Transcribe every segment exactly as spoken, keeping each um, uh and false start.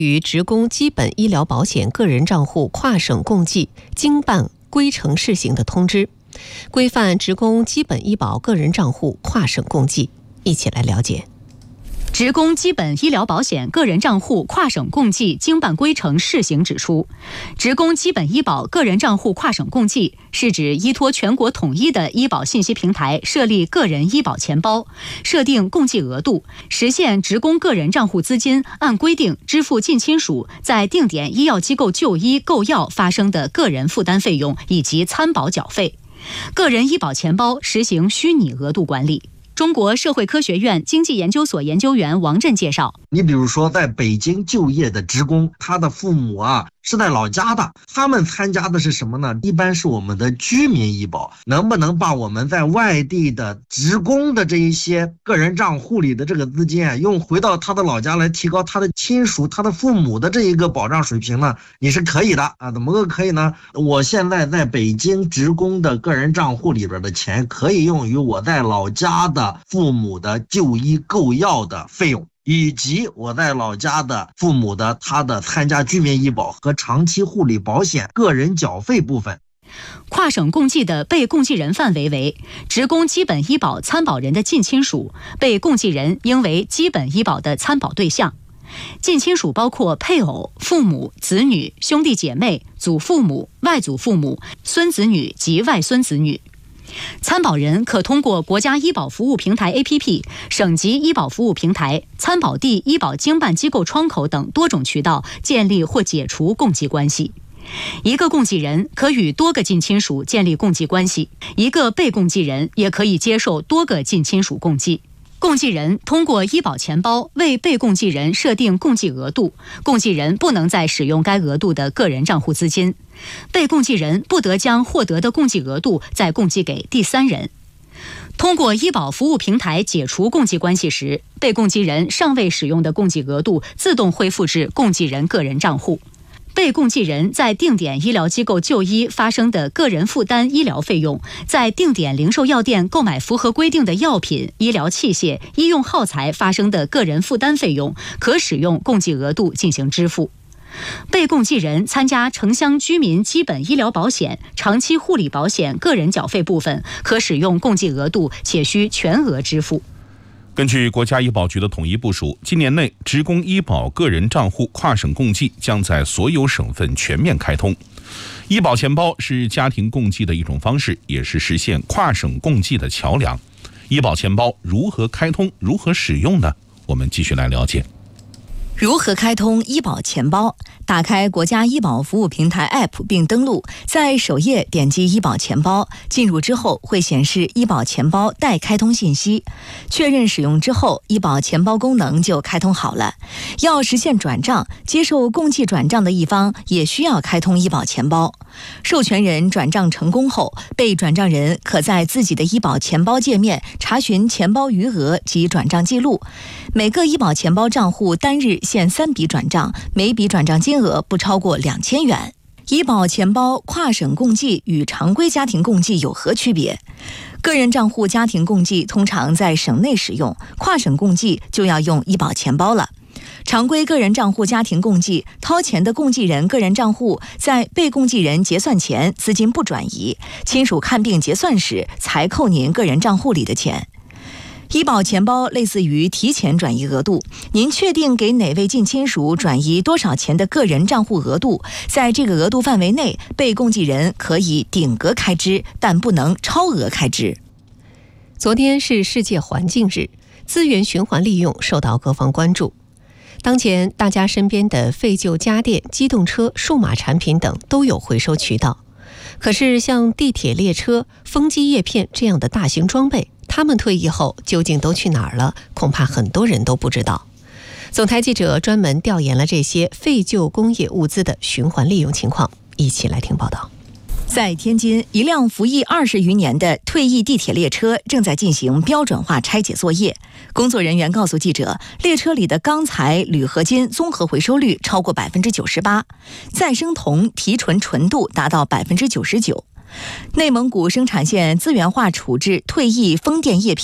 与职工基本医疗保险个人账户跨省共济经办规程试行的通知，规范职工基本医保个人账户跨省共济。一起来了解。 职工基本医疗保险个人账户跨省共济经办规程试行指出，职工基本医保个人账户跨省共济是指依托全国统一的医保信息平台设立个人医保钱包，设定共济额度，实现职工个人账户资金按规定支付近亲属在定点医药机构就医购药发生的个人负担费用以及参保缴费。个人医保钱包实行虚拟额度管理。中国社会科学院经济研究所研究员王震介绍， 你比如说在北京就业的职工，他的父母啊是在老家的，他们参加的是什么呢？一般是我们的居民医保，能不能把我们在外地的职工的这一些个人账户里的这个资金啊，用回到他的老家来提高他的亲属、他的父母的这一个保障水平呢？你是可以的啊，怎么个可以呢？我现在在北京职工的个人账户里边的钱，可以用于我在老家的父母的就医购药的费用，以及我在老家的父母的他的参加居民医保和长期护理保险个人缴费部分。 跨省共济的被共济人范围为职工基本医保参保人的近亲属，被共济人应为基本医保的参保对象。近亲属包括配偶、父母、子女、兄弟姐妹、祖父母、外祖父母、孙子女及外孙子女。参保人可通过国家医保服务平台 A P P、省级医保服务平台、参保地医保经办机构窗口等多种渠道建立或解除共济关系。一个共济人可与多个近亲属建立共济关系，一个被共济人也可以接受多个近亲属共济。共济人通过医保钱包为被共济人设定共济额度，共济人不能再使用该额度的个人账户资金，被共济人不得将获得的共济额度再共济给第三人。通过医保服务平台解除共济关系时，被共济人尚未使用的共济额度自动恢复至共济人个人账户。被共济人在定点医疗机构就医发生的个人负担医疗费用，在定点零售药店购买符合规定的药品、医疗器械、医用耗材发生的个人负担费用，可使用共济额度进行支付。被共济人参加城乡居民基本医疗保险、长期护理保险个人缴费部分，可使用共济额度，且需全额支付。 根据国家医保局的统一部署，今年内职工医保个人账户跨省共济将在所有省份全面开通。医保钱包是家庭共济的一种方式，也是实现跨省共济的桥梁。医保钱包如何开通、如何使用呢？我们继续来了解。 如何开通医保钱包？打开国家医保服务平台 A P P 并登录，在首页点击医保钱包，进入之后会显示医保钱包待开通信息，确认使用之后，医保钱包功能就开通好了。要实现转账，接受共济转账的一方也需要开通医保钱包。授权人转账成功后，被转账人可在自己的医保钱包界面查询钱包余额及转账记录。每个医保钱包账户单日限三笔转账，每笔转账金额不超过两千元。医保钱包跨省共济与常规家庭共济有何区别？个人账户家庭共济通常在省内使用，跨省共济就要用医保钱包了。常规个人账户家庭共济，掏钱的共济人个人账户在被共济人结算前资金不转移，亲属看病结算时才扣您个人账户里的钱。医保钱包类似于提前转移额度，您确定给哪位近亲属转移多少钱的个人账户额度，在这个额度范围内，被共济人可以顶额开支，但不能超额开支。 昨天是世界环境日，资源循环利用受到各方关注。当前大家身边的废旧家电、机动车、数码产品等都有回收渠道，可是像地铁列车、风机叶片这样的大型装备，他们退役后究竟都去哪儿了？恐怕很多人都不知道。总台记者专门调研了这些废旧工业物资的循环利用情况，一起来听报道。 在天津，一辆服役二十余年的退役地铁列车正在进行标准化拆解作业。工作人员告诉记者，列车里的钢材、铝合金综合回收率超过百分之九十八，再生铜提纯纯度达到百分之九十九。内蒙古生产线资源化处置退役风电叶片，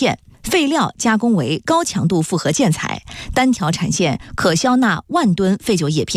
废料加工为高强度复合建材，单条产线可销纳万吨废旧叶片。